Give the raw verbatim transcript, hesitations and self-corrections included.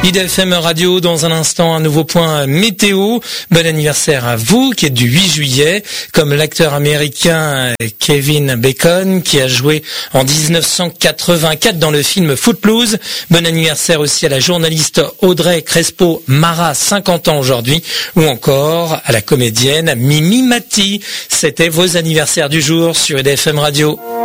I D F M Radio, dans un instant, un nouveau point météo. Bon anniversaire à vous, qui êtes du huit juillet, comme l'acteur américain Kevin Bacon, qui a joué en dix-neuf cent quatre-vingt-quatre dans le film Footloose. Bon anniversaire aussi à la journaliste Audrey Crespo-Mara, cinquante ans aujourd'hui, ou encore à la comédienne Mimi Mati. C'était vos anniversaires du jour sur I D F M Radio.